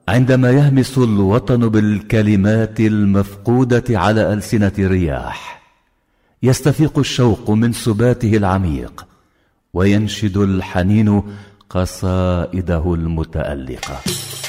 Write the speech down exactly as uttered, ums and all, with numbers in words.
عندما يهمس الوطن بالكلمات المفقودة على ألسنة الرياح، يستفيق الشوق من سباته العميق، وينشد الحنين قصائده المتألقة.